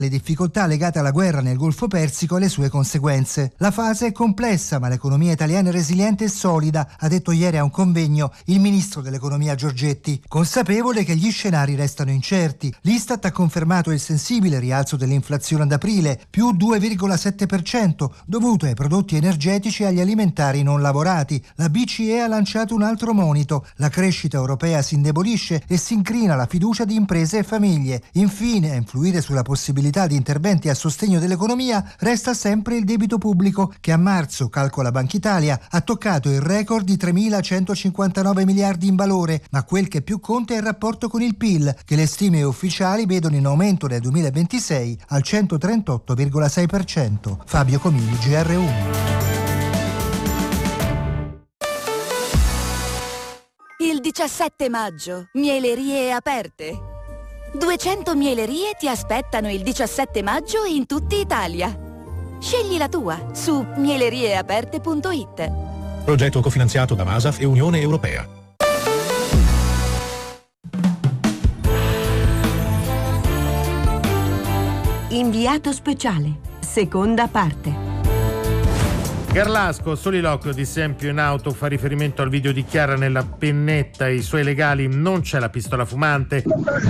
le difficoltà legate alla guerra nel Golfo Persico e le sue conseguenze. La fase è complessa, ma l'economia italiana è resiliente e solida, ha detto ieri a un convegno il ministro dell'economia Giorgetti, consapevole che gli scenari restano incerti. L'Istat ha confermato il sensibile rialzo dell'inflazione ad aprile, più 2,7%, dovuto ai prodotti energetici e agli alimentari non lavorati. La BCE ha lanciato un altro monito: la crescita europea si indebolisce e si incrina la fiducia di imprese e famiglie. Infine, a influire sulla possibilità di interventi a sostegno dell'economia resta sempre il debito pubblico, che a marzo, calcola Banca Italia, ha toccato il record di 3.159 miliardi in valore, ma quel che più conta è il rapporto con il PIL, che le stime ufficiali vedono in aumento nel 2026 al 138,6%. Fabio Comini, GR1. Il 17 maggio, mielerie aperte. 200 mielerie ti aspettano il 17 maggio in tutta Italia. Scegli la tua su mielerieaperte.it. Progetto cofinanziato da Masaf e Unione Europea. Inviato speciale, seconda parte. Garlasco, soliloquio di Sempio in auto, fa riferimento al video di Chiara nella pennetta e i suoi legali, non c'è la pistola fumante.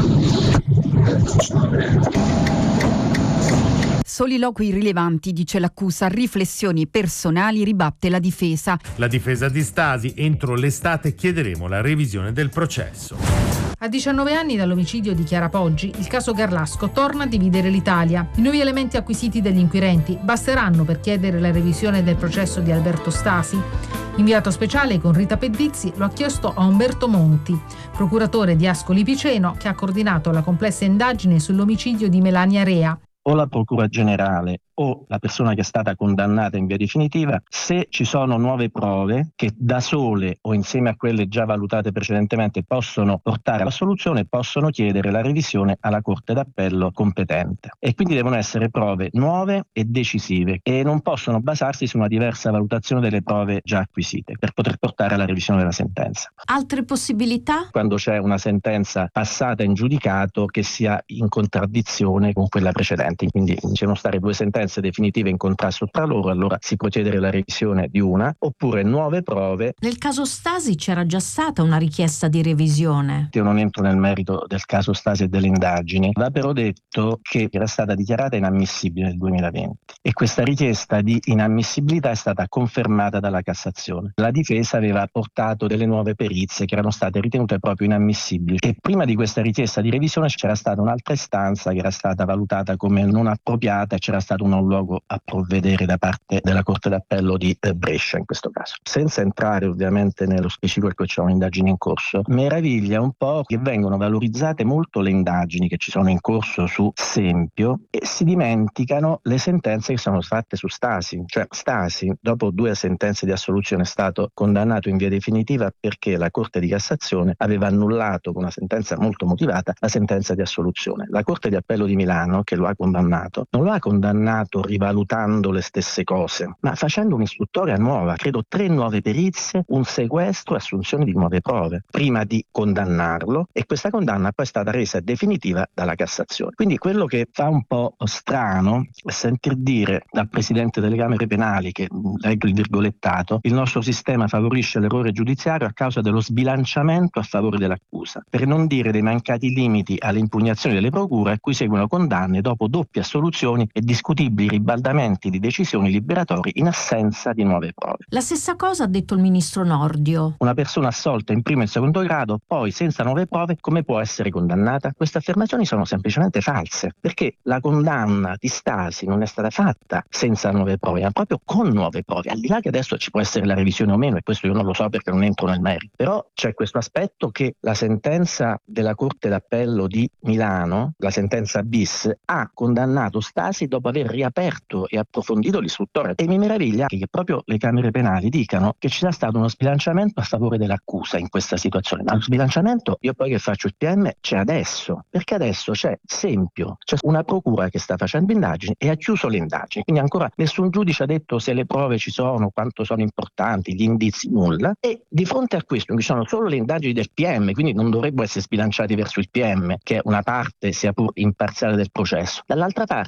Soliloqui irrilevanti, dice l'accusa, riflessioni personali, ribatte la difesa. La difesa di Stasi: entro l'estate chiederemo la revisione del processo. A 19 anni dall'omicidio di Chiara Poggi, il caso Garlasco torna a dividere l'Italia. I nuovi elementi acquisiti dagli inquirenti basteranno per chiedere la revisione del processo di Alberto Stasi? Inviato speciale con Rita Pedizzi lo ha chiesto a Umberto Monti, procuratore di Ascoli Piceno, che ha coordinato la complessa indagine sull'omicidio di Melania Rea. O la Procura Generale o la persona che è stata condannata in via definitiva, se ci sono nuove prove che da sole o insieme a quelle già valutate precedentemente possono portare alla soluzione, possono chiedere la revisione alla Corte d'Appello competente. E quindi devono essere prove nuove e decisive e non possono basarsi su una diversa valutazione delle prove già acquisite per poter portare alla revisione della sentenza. Altre possibilità? Quando c'è una sentenza passata in giudicato che sia in contraddizione con quella precedente, quindi devono stare due sentenze definitive in contrasto tra loro, allora si procedere alla revisione di una, oppure nuove prove. Nel caso Stasi c'era già stata una richiesta di revisione. Io non entro nel merito del caso Stasi e delle indagini, va però detto che era stata dichiarata inammissibile nel 2020 e questa richiesta di inammissibilità è stata confermata dalla Cassazione. La difesa aveva portato delle nuove perizie che erano state ritenute proprio inammissibili e prima di questa richiesta di revisione c'era stata un'altra istanza che era stata valutata come non appropriata e c'era stato un luogo a provvedere da parte della Corte d'Appello di Brescia in questo caso. Senza entrare ovviamente nello specifico perché c'è un'indagine in corso, meraviglia un po' che vengono valorizzate molto le indagini che ci sono in corso su Sempio e si dimenticano le sentenze che sono fatte su Stasi. Cioè Stasi, dopo 2 sentenze di assoluzione, è stato condannato in via definitiva perché la Corte di Cassazione aveva annullato con una sentenza molto motivata la sentenza di assoluzione. La Corte di Appello di Milano, che lo ha condannato, non lo ha condannato rivalutando le stesse cose, ma facendo un'istruttoria nuova, credo 3 nuove perizie, un sequestro e assunzione di nuove prove, prima di condannarlo, e questa condanna poi è stata resa definitiva dalla Cassazione. Quindi quello che fa un po' strano è sentir dire dal Presidente delle Camere Penali, che leggo il virgolettato, il nostro sistema favorisce l'errore giudiziario a causa dello sbilanciamento a favore dell'accusa, per non dire dei mancati limiti alle impugnazioni delle procure a cui seguono condanne dopo doppie assoluzioni e discutibili ribaldamenti di decisioni liberatorie in assenza di nuove prove. La stessa cosa ha detto il ministro Nordio. Una persona assolta in primo e secondo grado, poi senza nuove prove, come può essere condannata? Queste affermazioni sono semplicemente false, perché la condanna di Stasi non è stata fatta senza nuove prove, ma proprio con nuove prove. Al di là che adesso ci può essere la revisione o meno, e questo io non lo so perché non entro nel merito, però c'è questo aspetto che la sentenza della Corte d'Appello di Milano, la sentenza bis, ha condannato Stasi dopo aver riaperto e approfondito l'istruttoria, e mi meraviglia che proprio le Camere Penali dicano che ci sia stato uno sbilanciamento a favore dell'accusa in questa situazione. Ma lo sbilanciamento, io poi che faccio il PM, c'è adesso, perché adesso c'è Sempio, c'è una procura che sta facendo indagini e ha chiuso le indagini, quindi ancora nessun giudice ha detto se le prove ci sono, quanto sono importanti, gli indizi, nulla, e di fronte a questo ci sono solo le indagini del PM, quindi non dovrebbero essere sbilanciati verso il PM, che è una parte sia pur imparziale del processo. Dall'altra parte